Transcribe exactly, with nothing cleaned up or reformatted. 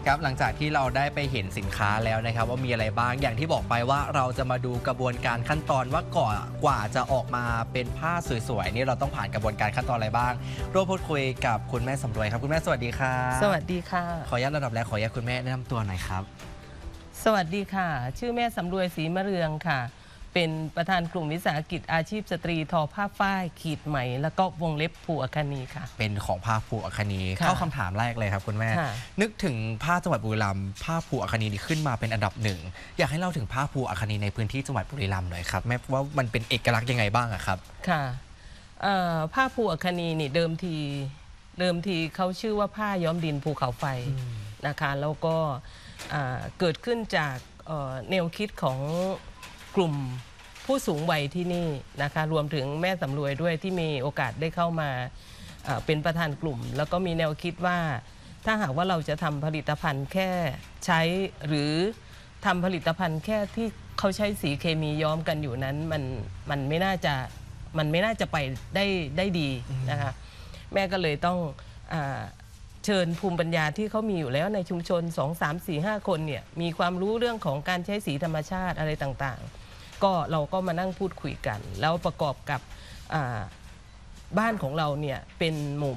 ครับหลังจากที่เราได้ไปเห็นสินค้าแล้วนะครับว่ามีอะไรบ้างอย่างที่บอกไปว่าเราจะมาดูกระบวนการขั้นตอนว่าก่อนกว่าจะออกมาเป็นผ้าสวยๆนี่เราต้องผ่านกระบวนการขั้นตอนอะไรบ้างร่วมพูดคุยกับคุณแม่สำรวยครับคุณแม่สวัสดีครับสวัสดีค่ะขออนุญาตระดับแรกขออนุญาตคุณแม่แนะนำตัวหน่อยครับสวัสดีค่ะชื่อแม่สำรวยศรีมะเรืองค่ะเป็นประธานกลุ่มวิสาหกิจอาชีพสตรีทอผ้าฝ้ายขีดไหมแล้วก็วงเล็บภูอัคนีค่ะเป็นของผ้าภูอัคนีเข้าคำถามแรกเลยครับคุณแม่นึกถึงผ้าจังหวัดบุรีรัมย์ผ้าภูอัคนีนี่ขึ้นมาเป็นอันดับหนึ่งอยากให้เล่าถึงผ้าภูอัคนีในพื้นที่จังหวัดบุรีรัมย์หน่อยครับแม่ว่ามันเป็นเอกลักษณ์ยังไงบ้างอะครับค่ะผ้าภูอัคนีนี่เดิมทีเดิมทีเขาชื่อว่าผ้าย้อมดินภูเขาไฟนะคะแล้วก็เกิดขึ้นจากแนวคิดของกลุ่มผู้สูงวัยที่นี่นะคะรวมถึงแม่สำรวยด้วยที่มีโอกาสได้เข้ามาเป็นประธานกลุ่มแล้วก็มีแนวคิดว่าถ้าหากว่าเราจะทำผลิตภัณฑ์แค่ใช้หรือทำผลิตภัณฑ์แค่ที่เขาใช้สีเคมีย้อมกันอยู่นั้นมันมันไม่น่าจะมันไม่น่าจะไปได้ได้ดีนะคะแม่ก็เลยต้องเชิญภูมิปัญญาที่เขามีอยู่แล้วในชุมชนสอง สาม สี่ ห้าคนเนี่ยมีความรู้เรื่องของการใช้สีธรรมชาติอะไรต่างๆก็เราก็มานั่งพูดคุยกันแล้วประกอบกับบ้านของเราเนี่ยเป็นหมู่